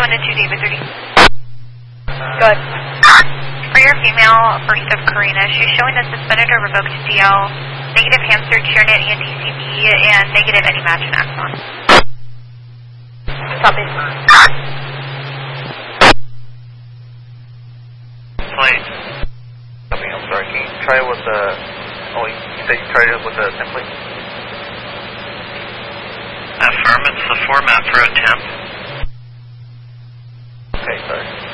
to 2 David 30. Good. For your female, first of Karina, she's showing a suspended or revoked DL, negative hamster, CheerNet, and DCB, and negative any match in Axon. Copy. Plane. Copy, I'm sorry. Can you try it with the... Oh, you said you tried it with the template? Affirm, it's the format for a temp. Okay, sorry.